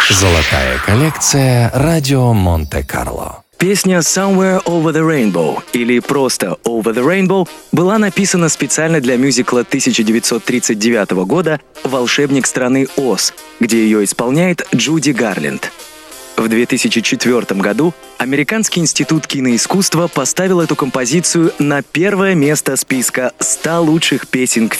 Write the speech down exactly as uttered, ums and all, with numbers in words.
Золотая коллекция «Радио Монте-Карло». Песня «Somewhere Over the Rainbow» или просто «Over the Rainbow» была написана специально для мюзикла тысяча девятьсот тридцать девятого года «Волшебник страны Оз», где ее исполняет Джуди Гарленд. В две тысячи четвёртом году Американский институт киноискусства поставил эту композицию на первое место списка ста лучших песен к